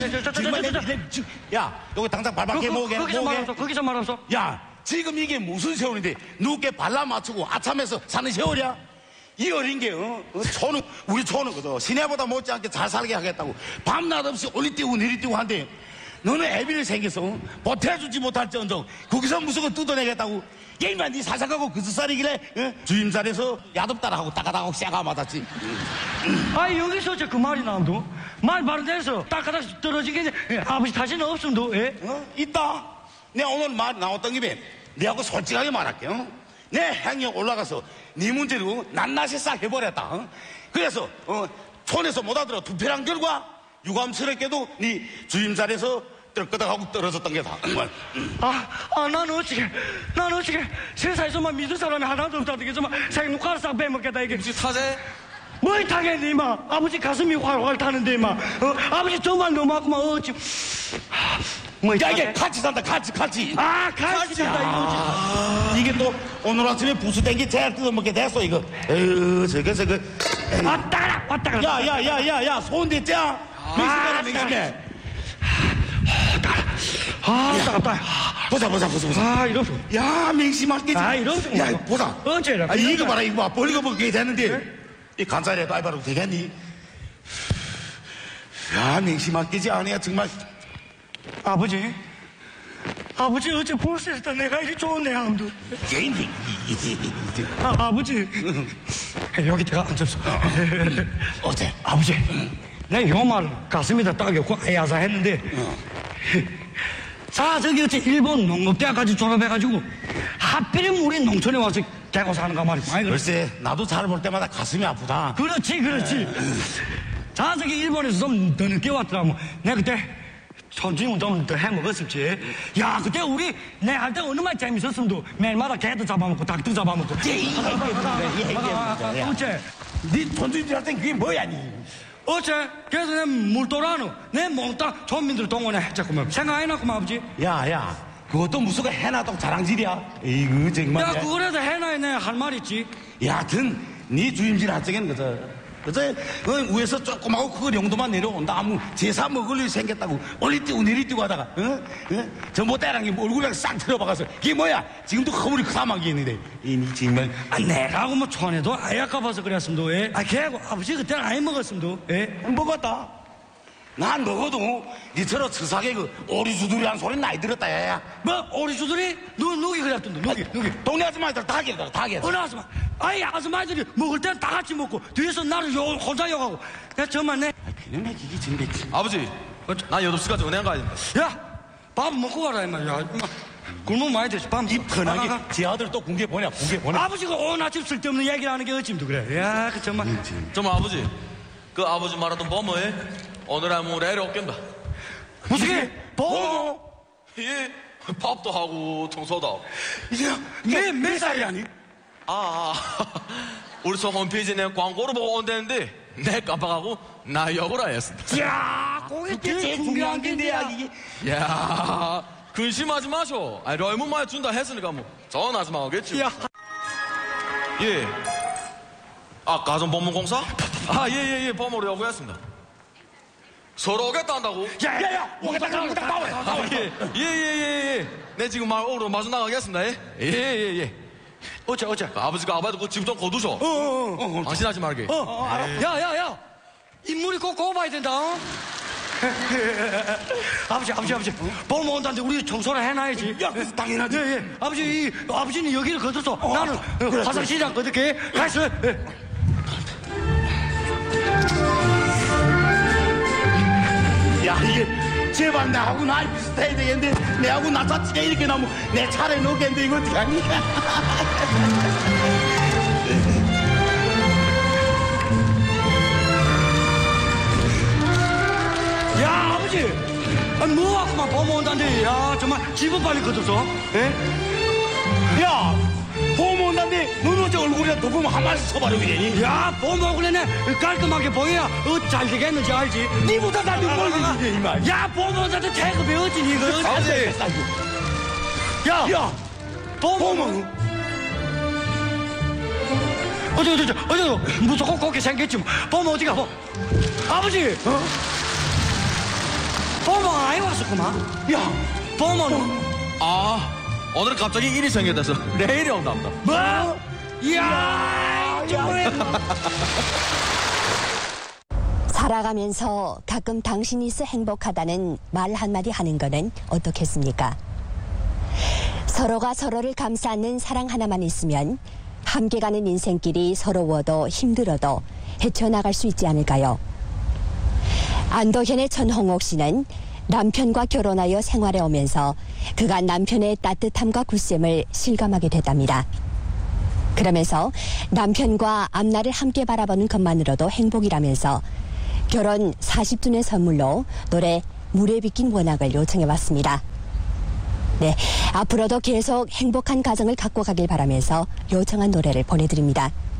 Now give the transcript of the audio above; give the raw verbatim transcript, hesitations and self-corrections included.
정말 내, 내, 지- 야, 여기 당장 발밖에 모으게. 거기서 말없어. 거기서 말없어. 야, 지금 이게 무슨 세월인데 누게 발라 맞추고 아참해서 사는 세월이야? 이 어린 게, 어? 어, 초는, 우리 초는 그저 시내보다 못지않게 잘 살게 하겠다고 밤낮 없이 올리뛰고 내리뛰고 한대. 너는 애비를 생겨서 어? 보태주지 못할지언정 거기서 무슨 거 뜯어내겠다고. 얘만 네 살살가고 그 살이길래 어? 주임살에서 야덥다라고 따가다고 쎄가 맞았지. 아 여기서 저 그 말이 나온도 말 바른 데서 따가닥 떨어지게 아버지 탓은 없음도. 예? 어? 있다. 내가 오늘 말 나왔던 김에 내하고 솔직하게 말할게. 어? 내 향에 올라가서 네 문제로 낱낱이 싹 해버렸다. 어? 그래서 어, 촌에서 못 알아들어 투표한 결과 유감스럽게도 네 주임자리에서 떨끄덕하고 떨어졌던 게다. 아, 아, 나는 어찌게, 나는 어찌게 세상에서만 믿을 사람이 하나도 없다는 게 정말 생육가를 싹 빼먹겠다 이게. 혹시 타제? 뭘 타겠니 이마. 아버지 가슴이 활활 타는데 이마. 어? 아버지 정말 너무하구만. 어찌. 뭐 야, 이게 같이 산다, 같이, 같이. 아, 같이 산다 이거지. 아, 이게 또 오늘 아침에 부수 땡기 제일 뜯어먹게 됐어, 이거. 에휴, 저거, 저거. 왔다가 왔다가. 야, 야, 야, 야, 야, 손 대자. 아, 맹심해라, 맹심해. 아, 따갑다. 보자, 보자, 보자, 보자. 아, 이런. 야, 맹심할게. 아, 이런. 야, 보자. 어째라. 아, 이거 봐라, 이거 봐. 벌거 먹게 되는데. 이 간살이라도 알바로 되겠니? 야, 맹심할게지 아니야, 정말. 아버지. 아버지 어째 벌써 했다. 내가 이리 좋은 내 암도. 개인이. 아, 아버지. 여기 내가 앉았어. 어때? 아버지. 내가 요 말 가슴에다 딱였고 아야사 했는데. 자, 저기 어째 일본 농업대학까지 졸업해가지고 하필이면 우리 농촌에 와서 개고 사는가 말이야. 아이, 글쎄, 나도 잘 볼 때마다 가슴이 아프다. 그렇지, 그렇지. 자, 저기 일본에서 좀 더 늦게 왔더라고. 내가 그때 손주임은 좀 더 해먹었었지. 야, 그때 우리 내 할 때 얼마나 재밌었음도 매일마다 개도 잡아먹고 닭도 잡아먹고. 어째? 네 돈주인들 할 땐 그게 뭐야, 니? 어째? 그래서 내 물도라노 내 몽땅 전민들 동원해 했자꾸만. 생각 안 해놨구만, 아버지. 야, 야, 그것도 무슨 해놔도 자랑질이야. 에이구, 정말. 야, 그거라도 해놔야 내 할 말 있지. 여하튼, 네 주임질 할 적에는 그저, 그저, 그 위에서 조그마고 그거 정도만 내려온다. 아무 제사 먹을 일이 생겼다고 올리뛰고 내리뛰고 하다가, 어? 어? 전봇대랑 얼굴에 싹 들어박아서, 이게 뭐야? 지금도 허물이 크다만 게 있는데. 이니 정말. 아, 내가고 뭐 촌에도 아야 까봐서 그랬음도, 왜? 아, 걔하고 아버지 그때는 아예 먹었음도, 왜? 먹었다. 난 먹어도 니처럼 서사게 그 오리주두리한 소리 나이 들었다, 야야. 뭐, 오리수들이? 누, 누기 그랬던데, 누기, 누기. 동네 아줌마들 다 개다, 다 개다. 어느 아줌마, 아이 아줌마들이 먹을 땐 다 같이 먹고 뒤에서 나를 욕, 혼자 욕하고. 야, 정말 내, 그놈의 기기 진짜. 아버지, 나 여덟 시까지 은행 가야 된다. 야, 밥 먹고 가라, 임마. 야, 임마. 굶으면 많이 되지. 밥 입 가, 가, 편하게 가. 제 아들 또 공개 보내, 공개 보내. 아버지가 온 아침 쓸데없는 얘기를 하는 게 어찌면 그래. 야, 그 정말. 정말 아버지, 그 아버지 말하던 뭐뭐해? 오늘 아무 애를 없겠다. 무슨 게? 뭐? 예, 밥도 하고 청소도 하고. 이제 몇, 몇 살이야니? 아, 아 우리 저 홈페이지에 내 광고를 보고 온다는데 내 깜빡하고 나 역으로 했습니다. 야, 그게 제일 중요한 게 내야 이게. 야, 근심하지 마쇼. 아니 얼마 많이 준다 했으니까 뭐 전화하지 마겠지. 야, 예. 아, 가정법무공사? 아, 예, 예, 예, 법무로 요구했습니다. 서로 오겠다 한다고? 야, 야, 야, 오겠다, 오겠다, 나와, 나와. 아, 예, 예, 예, 예, 예. 내 지금 말 오로 마주 나가겠습니다, 예? 예, 예, 예. 어째, 어째. 그 아버지가 아버지 그 집 좀 거두셔. 어, 어, 어. 당신하지 말게. 어, 어, 알아. 야, 야, 야. 인물이 꼭 고봐야 된다. 어? 아버지, 아버지, 아버지. 볼 모은다는데 우리 청소를 해놔야지. 야, 그래서 당연하지. 예, 예. 아버지, 이, 아버지는 여기를 거둬서 나는 어, 화장실이랑 거둘게. 가있어. 예. 야, 이게 제발 나하고 나이 비슷해야 되겠는데 내하고 나 자체가 이렇게 나면 내 차례 넣겠는데 이거 어떻게 하니? 야, 아버지. 아니, 뭐 하고만 볼 모은다는데. 야, 정말 집은 빨리 거둬서. 예? 야, 보험 온다는데 너는 어째 얼굴에 도금 한 마리씩 쳐바르고 이러니? 야, 보면 그래 깔끔하게 보여야 어, 잘 되겠는지 알지? 니보다 나도 모르겠는데 이말. 야, 보면 나도 태급이 어찌 니가 어찌? 아버지, 야, 야, 보험은 어디 어디 어디 어디 무조건 그렇게 생겼지 뭐. 보면 어디가 뭐? 아버지, 어? 많이 왔었구만. 야, 보면은. 아, 오늘 갑자기 일이 생겨서 내일이 온답니다. 뭐? 이야, 정말. 살아가면서 가끔 당신이 있어 행복하다는 말 한마디 하는 거는 어떻겠습니까? 서로가 서로를 감싸 안는 사랑 하나만 있으면 함께 가는 인생길이 서러워도 힘들어도 헤쳐나갈 수 있지 않을까요? 안도현의 천홍옥 씨는 남편과 결혼하여 생활해 오면서 그간 남편의 따뜻함과 굳셈을 실감하게 됐답니다. 그러면서 남편과 앞날을 함께 바라보는 것만으로도 행복이라면서 결혼 사십 주년 선물로 노래 물에 빚긴 원학을 요청해봤습니다. 네, 앞으로도 계속 행복한 가정을 갖고 가길 바라면서 요청한 노래를 보내드립니다.